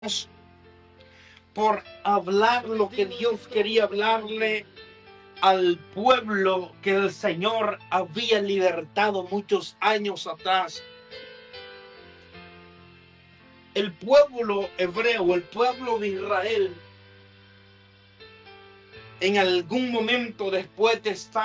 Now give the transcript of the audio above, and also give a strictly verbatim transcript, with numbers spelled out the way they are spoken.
por hablar lo que Dios quería hablarle al pueblo que el Señor había libertado muchos años atrás. El pueblo hebreo, el pueblo de Israel, en algún momento después de estar